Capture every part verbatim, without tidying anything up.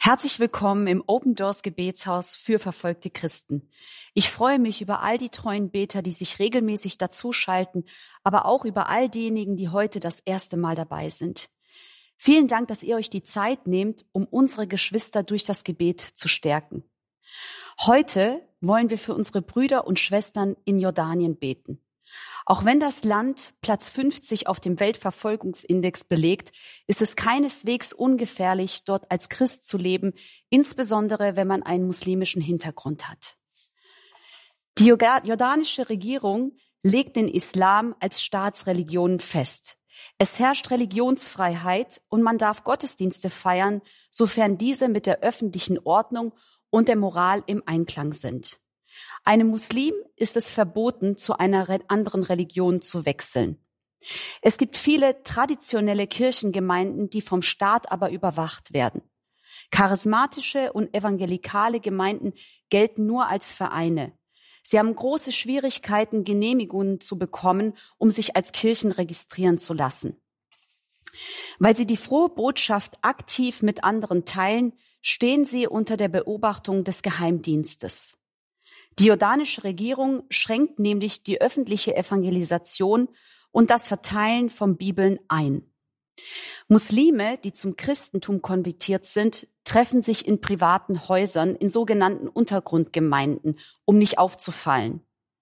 Herzlich willkommen im Open Doors Gebetshaus für verfolgte Christen. Ich freue mich über all die treuen Beter, die sich regelmäßig dazuschalten, aber auch über all diejenigen, die heute das erste Mal dabei sind. Vielen Dank, dass ihr euch die Zeit nehmt, um unsere Geschwister durch das Gebet zu stärken. Heute wollen wir für unsere Brüder und Schwestern in Jordanien beten. Auch wenn das Land Platz fünfzig auf dem Weltverfolgungsindex belegt, ist es keineswegs ungefährlich, dort als Christ zu leben, insbesondere wenn man einen muslimischen Hintergrund hat. Die jordanische Regierung legt den Islam als Staatsreligion fest. Es herrscht Religionsfreiheit und man darf Gottesdienste feiern, sofern diese mit der öffentlichen Ordnung und der Moral im Einklang sind. Einem Muslim ist es verboten, zu einer anderen Religion zu wechseln. Es gibt viele traditionelle Kirchengemeinden, die vom Staat aber überwacht werden. Charismatische und evangelikale Gemeinden gelten nur als Vereine. Sie haben große Schwierigkeiten, Genehmigungen zu bekommen, um sich als Kirchen registrieren zu lassen. Weil sie die frohe Botschaft aktiv mit anderen teilen, stehen sie unter der Beobachtung des Geheimdienstes. Die jordanische Regierung schränkt nämlich die öffentliche Evangelisation und das Verteilen von Bibeln ein. Muslime, die zum Christentum konvertiert sind, treffen sich in privaten Häusern, in sogenannten Untergrundgemeinden, um nicht aufzufallen.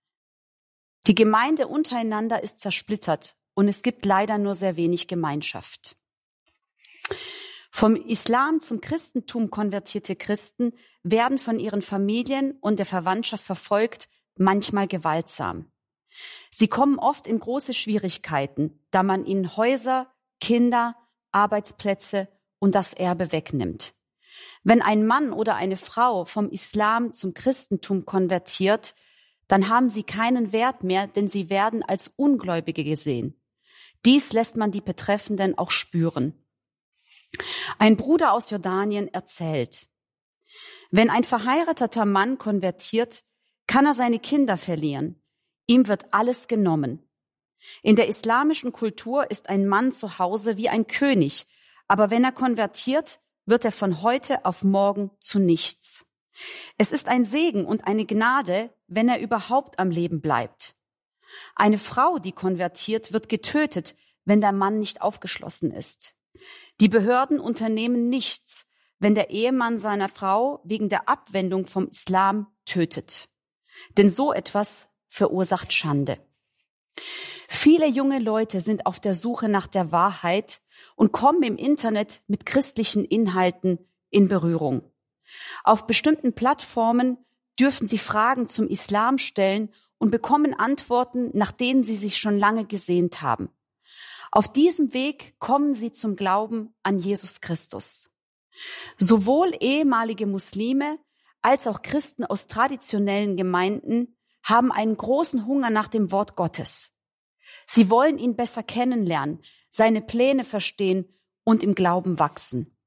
Die Gemeinde untereinander ist zersplittert und es gibt leider nur sehr wenig Gemeinschaft. Vom Islam zum Christentum konvertierte Christen werden von ihren Familien und der Verwandtschaft verfolgt, manchmal gewaltsam. Sie kommen oft in große Schwierigkeiten, da man ihnen Häuser, Kinder, Arbeitsplätze und das Erbe wegnimmt. Wenn ein Mann oder eine Frau vom Islam zum Christentum konvertiert, dann haben sie keinen Wert mehr, denn sie werden als Ungläubige gesehen. Dies lässt man die Betreffenden auch spüren. Ein Bruder aus Jordanien erzählt: Wenn ein verheirateter Mann konvertiert, kann er seine Kinder verlieren. Ihm wird alles genommen. In der islamischen Kultur ist ein Mann zu Hause wie ein König, aber wenn er konvertiert, wird er von heute auf morgen zu nichts. Es ist ein Segen und eine Gnade, wenn er überhaupt am Leben bleibt. Eine Frau, die konvertiert, wird getötet, wenn der Mann nicht aufgeschlossen ist. Die Behörden unternehmen nichts, wenn der Ehemann seiner Frau wegen der Abwendung vom Islam tötet. Denn so etwas verursacht Schande. Viele junge Leute sind auf der Suche nach der Wahrheit und kommen im Internet mit christlichen Inhalten in Berührung. Auf bestimmten Plattformen dürfen sie Fragen zum Islam stellen und bekommen Antworten, nach denen sie sich schon lange gesehnt haben. Auf diesem Weg kommen sie zum Glauben an Jesus Christus. Sowohl ehemalige Muslime als auch Christen aus traditionellen Gemeinden haben einen großen Hunger nach dem Wort Gottes. Sie wollen ihn besser kennenlernen, seine Pläne verstehen und im Glauben wachsen.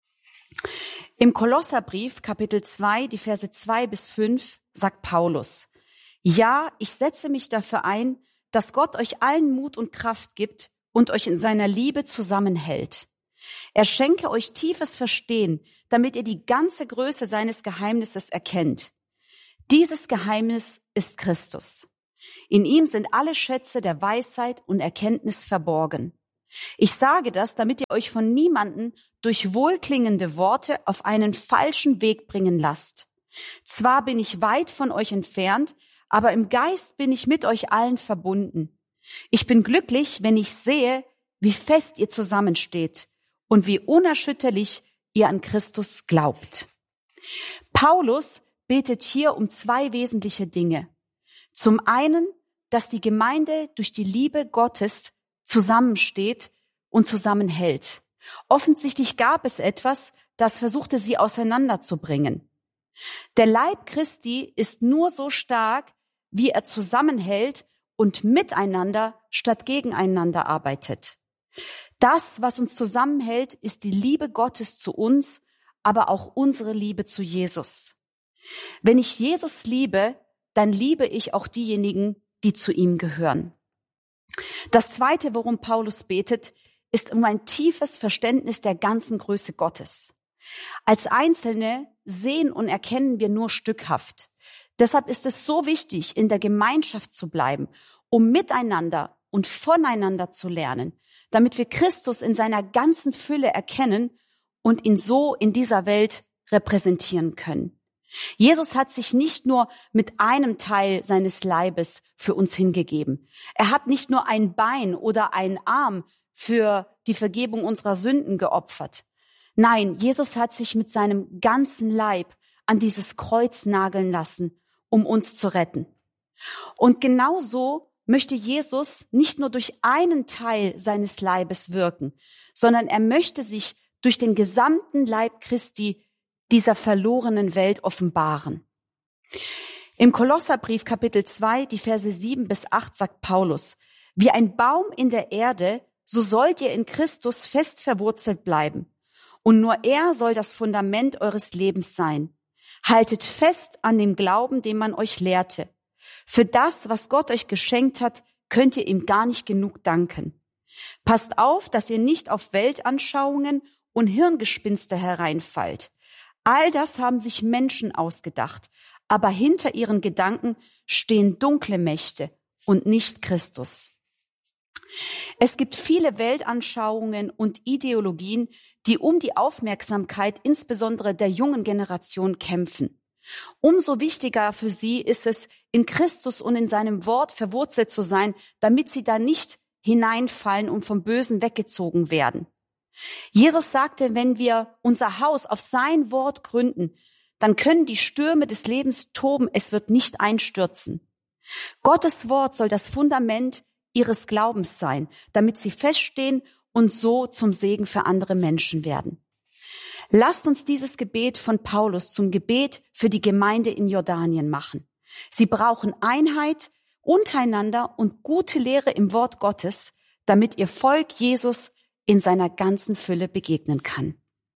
Im Kolosserbrief, Kapitel zwei, die Verse zwei bis fünf, sagt Paulus: Ja, ich setze mich dafür ein, dass Gott euch allen Mut und Kraft gibt und euch in seiner Liebe zusammenhält. Er schenke euch tiefes Verstehen, damit ihr die ganze Größe seines Geheimnisses erkennt. Dieses Geheimnis ist Christus. In ihm sind alle Schätze der Weisheit und Erkenntnis verborgen. Ich sage das, damit ihr euch von niemanden durch wohlklingende Worte auf einen falschen Weg bringen lasst. Zwar bin ich weit von euch entfernt, aber im Geist bin ich mit euch allen verbunden. Ich bin glücklich, wenn ich sehe, wie fest ihr zusammensteht und wie unerschütterlich ihr an Christus glaubt. Paulus betet hier um zwei wesentliche Dinge. Zum einen, dass die Gemeinde durch die Liebe Gottes zusammensteht und zusammenhält. Offensichtlich gab es etwas, das versuchte sie auseinanderzubringen. Der Leib Christi ist nur so stark, wie er zusammenhält und miteinander statt gegeneinander arbeitet. Das, was uns zusammenhält, ist die Liebe Gottes zu uns, aber auch unsere Liebe zu Jesus. Wenn ich Jesus liebe, dann liebe ich auch diejenigen, die zu ihm gehören. Das Zweite, worum Paulus betet, ist um ein tiefes Verständnis der ganzen Größe Gottes. Als Einzelne sehen und erkennen wir nur stückhaft. Deshalb ist es so wichtig, in der Gemeinschaft zu bleiben, um miteinander und voneinander zu lernen, damit wir Christus in seiner ganzen Fülle erkennen und ihn so in dieser Welt repräsentieren können. Jesus hat sich nicht nur mit einem Teil seines Leibes für uns hingegeben. Er hat nicht nur ein Bein oder einen Arm für die Vergebung unserer Sünden geopfert. Nein, Jesus hat sich mit seinem ganzen Leib an dieses Kreuz nageln lassen, um uns zu retten. Und genauso möchte Jesus nicht nur durch einen Teil seines Leibes wirken, sondern er möchte sich durch den gesamten Leib Christi dieser verlorenen Welt offenbaren. Im Kolosserbrief Kapitel zwei, die Verse sieben bis acht sagt Paulus: Wie ein Baum in der Erde, so sollt ihr in Christus fest verwurzelt bleiben. Und nur er soll das Fundament eures Lebens sein. Haltet fest an dem Glauben, den man euch lehrte. Für das, was Gott euch geschenkt hat, könnt ihr ihm gar nicht genug danken. Passt auf, dass ihr nicht auf Weltanschauungen und Hirngespinste hereinfallt. All das haben sich Menschen ausgedacht, aber hinter ihren Gedanken stehen dunkle Mächte und nicht Christus. Es gibt viele Weltanschauungen und Ideologien, die um die Aufmerksamkeit insbesondere der jungen Generation kämpfen. Umso wichtiger für sie ist es, in Christus und in seinem Wort verwurzelt zu sein, damit sie da nicht hineinfallen und vom Bösen weggezogen werden. Jesus sagte, wenn wir unser Haus auf sein Wort gründen, dann können die Stürme des Lebens toben, es wird nicht einstürzen. Gottes Wort soll das Fundament ihres Glaubens sein, damit sie feststehen und so zum Segen für andere Menschen werden. Lasst uns dieses Gebet von Paulus zum Gebet für die Gemeinde in Jordanien machen. Sie brauchen Einheit untereinander und gute Lehre im Wort Gottes, damit ihr Volk Jesus in seiner ganzen Fülle begegnen kann.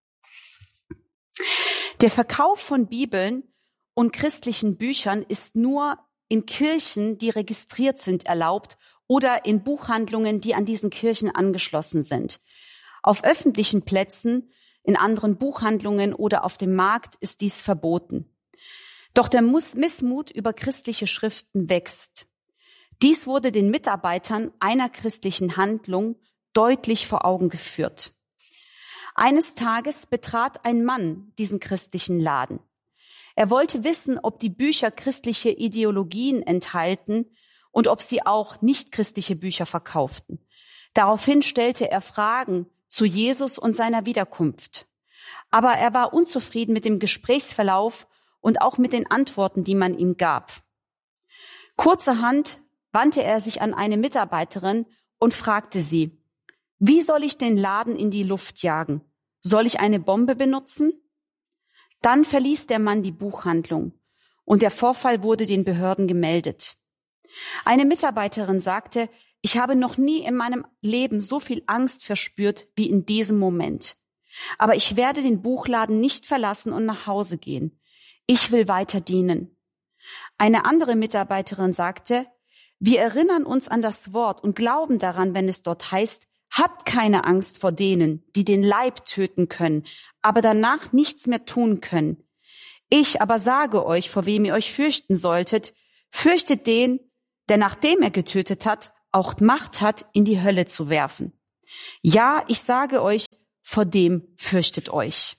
Der Verkauf von Bibeln und christlichen Büchern ist nur in Kirchen, die registriert sind, erlaubt oder in Buchhandlungen, die an diesen Kirchen angeschlossen sind. Auf öffentlichen Plätzen, in anderen Buchhandlungen oder auf dem Markt ist dies verboten. Doch der Missmut über christliche Schriften wächst. Dies wurde den Mitarbeitern einer christlichen Handlung deutlich vor Augen geführt. Eines Tages betrat ein Mann diesen christlichen Laden. Er wollte wissen, ob die Bücher christliche Ideologien enthalten und ob sie auch nicht-christliche Bücher verkauften. Daraufhin stellte er Fragen zu Jesus und seiner Wiederkunft. Aber er war unzufrieden mit dem Gesprächsverlauf und auch mit den Antworten, die man ihm gab. Kurzerhand wandte er sich an eine Mitarbeiterin und fragte sie: Wie soll ich den Laden in die Luft jagen? Soll ich eine Bombe benutzen? Dann verließ der Mann die Buchhandlung und der Vorfall wurde den Behörden gemeldet. Eine Mitarbeiterin sagte: Ich habe noch nie in meinem Leben so viel Angst verspürt wie in diesem Moment. Aber ich werde den Buchladen nicht verlassen und nach Hause gehen. Ich will weiter dienen. Eine andere Mitarbeiterin sagte: Wir erinnern uns an das Wort und glauben daran, wenn es dort heißt: Habt keine Angst vor denen, die den Leib töten können, aber danach nichts mehr tun können. Ich aber sage euch, vor wem ihr euch fürchten solltet: Fürchtet den, der nachdem er getötet hat, auch Macht hat, in die Hölle zu werfen. Ja, ich sage euch, vor dem fürchtet euch.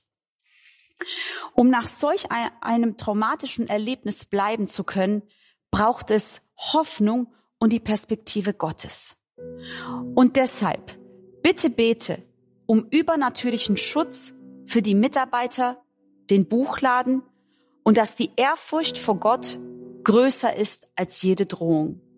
Um nach solch einem traumatischen Erlebnis bleiben zu können, braucht es Hoffnung und die Perspektive Gottes. Und deshalb, bitte bete um übernatürlichen Schutz für die Mitarbeiter, den Buchladen und dass die Ehrfurcht vor Gott größer ist als jede Drohung.